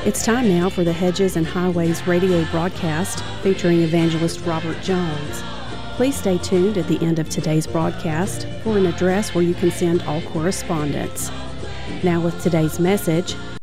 It's time now for the Hedges and Highways radio broadcast featuring evangelist Robert Jones. Please stay tuned at the end of today's broadcast for an address where you can send all correspondence. Now with today's message,